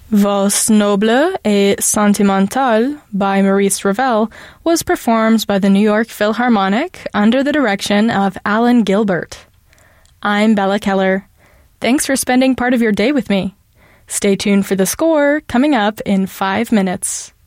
Valse Noble et Sentimentale by Maurice Ravel was performed by the New York Philharmonic under the direction of Alan Gilbert. I'm Bella Keller. Thanks for spending part of your day with me. Stay tuned for the score coming up in 5 minutes.